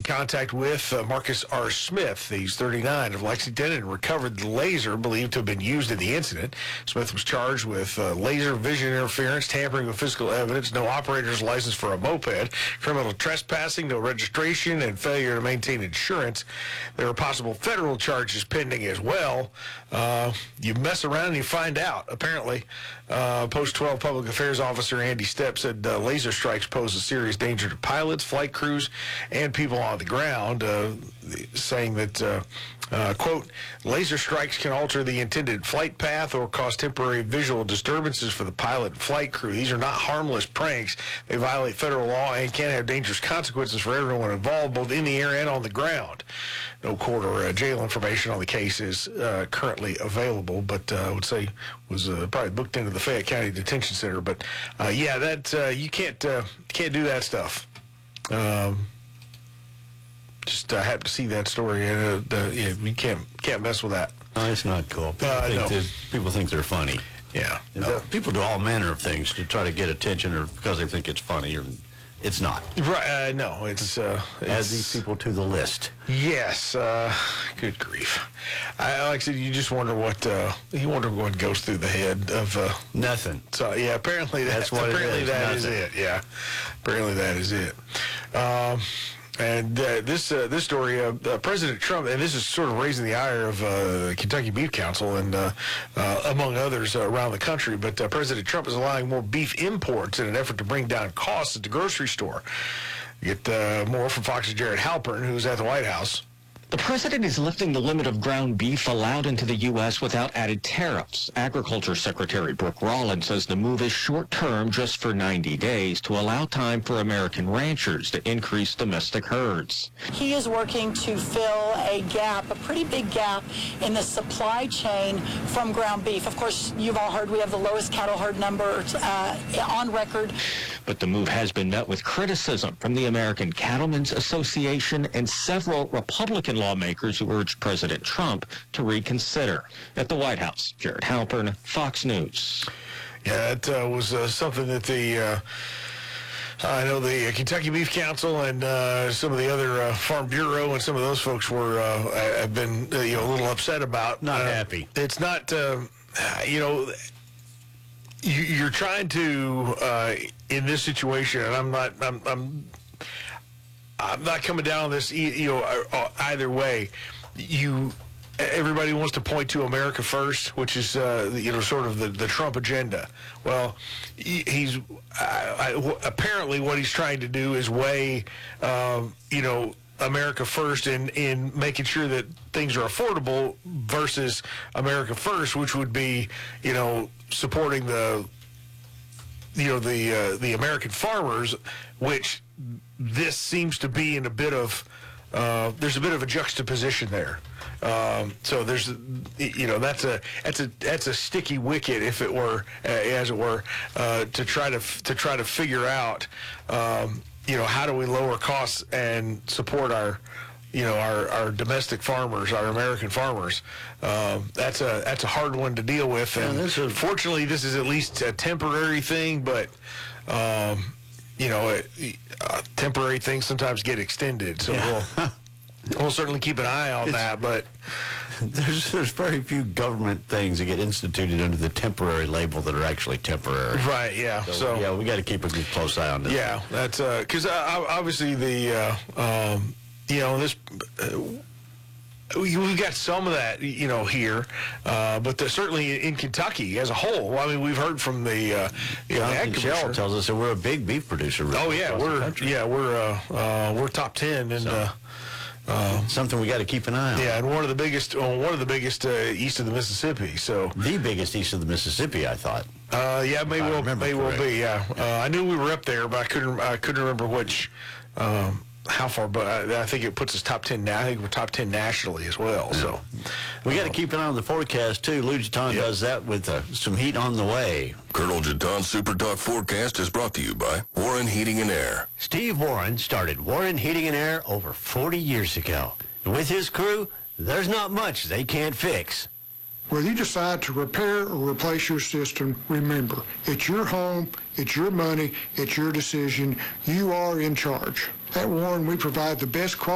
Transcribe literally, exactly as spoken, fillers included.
contact with uh, Marcus R. Smith. He's thirty-nine, of Lexington, and recovered the laser believed to have been used in the incident. Smith was charged with uh, laser vision interference, tampering with physical evidence, no operator's license for a moped, criminal trespassing, no registration, and failure to maintain insurance. There are possible federal charges pending as well. Uh, you mess around and you find out. Apparently, uh, Post twelve Public Affairs Officer Andy Stepp said uh, laser strikes pose a serious danger to pilots, flight crews, and people on the ground, uh, saying that, uh, uh, quote, laser strikes can alter the intended flight path or cause temporary visual disturbances for the pilot and flight crew. These are not harmless pranks. They violate federal law and can have dangerous consequences for everyone involved, both in the air and on the ground. No court or uh, jail information on the case is uh, currently available, but uh, I would say was uh, probably booked into the Fayette County Detention Center. But uh, yeah, that uh, you can't uh, can't do that stuff. Um, just uh, happened to see that story, and uh, uh, yeah, you can't can't mess with that. No, it's not cool. People, Uh, think, no. that- people think they're funny. Yeah, And no. the- People do all manner of things to try to get attention, or because they think it's funny, or it's not. Right? Uh, no, it's, uh, Add it's these people to the list. Yes. Uh, good grief. I, like I said, you just wonder what uh, you wonder what goes through the head of. Uh, Nothing. So yeah, apparently that, That's what it apparently is, that is nothing. it. Yeah, apparently that is it. Um, and uh, this uh, this story, uh, uh, President Trump, and this is sort of raising the ire of uh, the Kentucky Beef Council and uh, uh, among others uh, around the country. But uh, President Trump is allowing more beef imports in an effort to bring down costs at the grocery store. Get uh, more from Fox's Jared Halpern, who's at the White House. The president is lifting the limit of ground beef allowed into the U S without added tariffs. Agriculture Secretary Brooke Rollins says the move is short-term, just for ninety days, to allow time for American ranchers to increase domestic herds. He is working to fill a gap, a pretty big gap in the supply chain from ground beef. Of course, you've all heard we have the lowest cattle herd number uh, on record. But the move has been met with criticism from the American Cattlemen's Association and several Republican lawmakers who urged President Trump to reconsider. At the White House, Jared Halpern, Fox News. Yeah, that uh, was uh, something that the, uh, I know the Kentucky Beef Council and uh, some of the other uh, Farm Bureau and some of those folks were uh, have been uh, you know a little upset about. Not uh, happy. It's not, uh, you know, you, you're trying to uh, in this situation, and I'm not, I'm, I'm, I'm not coming down on this, e- you know, uh, either way. You. Everybody wants to point to America first, which is, uh, you know, sort of the, the Trump agenda. Well, he, he's I, I, w- apparently what he's trying to do is weigh, um, you know, America first in, in making sure that things are affordable versus America first, which would be, you know, supporting the, you know, the uh, the American farmers, which this seems to be in a bit of. Uh, there's a bit of a juxtaposition there, um, so there's, you know, that's a that's a that's a sticky wicket, if it were, uh, as it were, uh, to try to to try to figure out, um, you know, how do we lower costs and support our, you know, our, our domestic farmers, our American farmers. Um, that's a that's a hard one to deal with, and Yeah, this is- fortunately, this is at least a temporary thing, but. Um, You know, it, uh, temporary things sometimes get extended, so Yeah. we'll we'll certainly keep an eye on that. But There's there's very few government things that get instituted under the temporary label that are actually temporary. right, yeah. So, So, yeah, we got to keep a good close eye on this. yeah, that's because uh, obviously the uh, um, you know this. Uh, we- We've got some of that, you know, here, uh, but the, certainly in Kentucky as a whole. I mean, we've heard from the, uh, you know, the Jonathan ag Shell commissioner. tells us that we're a big beef producer. Oh yeah, across the we're country. yeah we're uh, uh, we're top ten and. So- Uh, Something we got to keep an eye on. Yeah, and one of the biggest, well, one of the biggest uh, east of the Mississippi. So, The biggest east of the Mississippi, I thought. uh, yeah, may If I well, remember may well correct. be. Yeah, uh, I knew we were up there, but I couldn't, I couldn't remember which, um, how far. But I, I think it puts us top ten now. I think we're top ten nationally as well. So, We got to keep an eye on the forecast, too. Lou Jeton Yep. does that with uh, some heat on the way. Colonel Jeton's Super Talk Forecast is brought to you by Warren Heating and Air. Steve Warren started Warren Heating and Air over forty years ago. And with his crew, there's not much they can't fix. Whether you decide to repair or replace your system, remember, it's your home, it's your money, it's your decision. You are in charge. At Warren, we provide the best quality